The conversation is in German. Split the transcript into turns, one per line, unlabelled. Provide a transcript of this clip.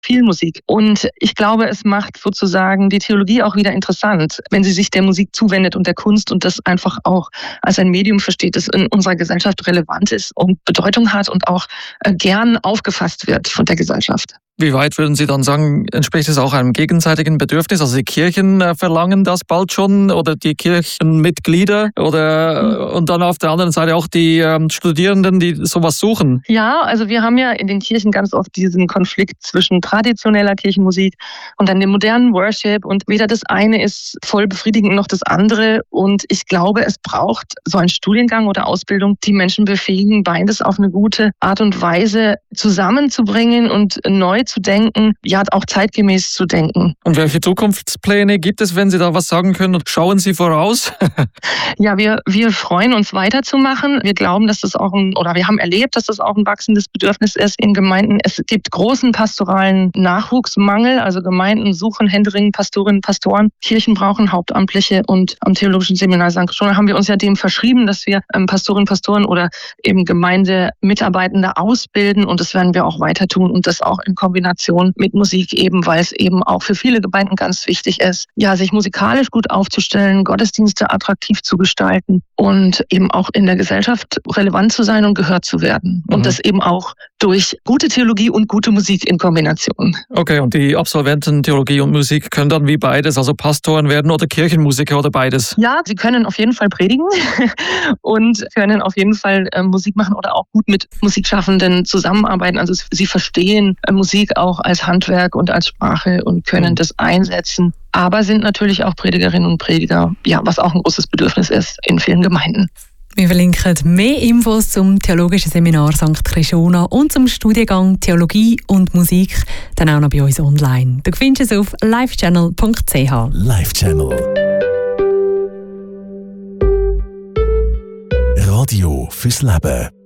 viel Musik. Und ich glaube, es macht sozusagen die Theologie auch wieder interessant, wenn sie sich der Musik zuwendet und der Kunst und das einfach auch als ein Medium versteht, das in unserer Gesellschaft relevant ist und Bedeutung hat und auch gern aufgefasst wird von der Gesellschaft.
Wie weit würden Sie dann sagen, entspricht es auch einem gegenseitigen Bedürfnis? Also die Kirchen verlangen das bald schon oder die Kirchenmitglieder und dann auf der anderen Seite auch die Studierenden, die sowas suchen?
Ja, also wir haben ja in den Kirchen ganz oft diesen Konflikt zwischen traditioneller Kirchenmusik und dann dem modernen Worship und weder das eine ist voll befriedigend noch das andere und ich glaube, es braucht so einen Studiengang oder Ausbildung, die Menschen befähigen, beides auf eine gute Art und Weise zusammenzubringen und neu zu denken, ja auch zeitgemäß zu denken.
Und welche Zukunftspläne gibt es, wenn Sie da was sagen können? Schauen Sie voraus?
Ja, wir freuen uns weiterzumachen. Wir glauben, dass das auch wir haben erlebt, dass das auch ein wachsendes Bedürfnis ist in Gemeinden. Es gibt großen pastoralen Nachwuchsmangel, also Gemeinden suchen händeringend Pastorinnen, Pastoren. Kirchen brauchen Hauptamtliche und am Theologischen Seminar St. Christona haben wir uns ja dem verschrieben, dass wir Pastorinnen, Pastoren oder eben Gemeindemitarbeitende ausbilden und das werden wir auch weiter tun und das auch in Kombination mit Musik eben, weil es eben auch für viele Gemeinden ganz wichtig ist, ja, sich musikalisch gut aufzustellen, Gottesdienste attraktiv zu gestalten und eben auch in der Gesellschaft relevant zu sein und gehört zu werden. Und das eben auch durch gute Theologie und gute Musik in Kombination.
Okay, und die Absolventen Theologie und Musik können dann wie beides, also Pastoren werden oder Kirchenmusiker oder beides?
Ja, sie können auf jeden Fall predigen und können auf jeden Fall Musik machen oder auch gut mit Musikschaffenden zusammenarbeiten. Also sie verstehen Musik auch als Handwerk und als Sprache und können das einsetzen. Aber sind natürlich auch Predigerinnen und Prediger, ja, was auch ein großes Bedürfnis ist in vielen Gemeinden.
Wir verlinken mehr Infos zum Theologischen Seminar St. Christona und zum Studiengang Theologie und Musik dann auch noch bei uns online. Du findest es auf livechannel.ch.
Livechannel. Radio fürs Leben.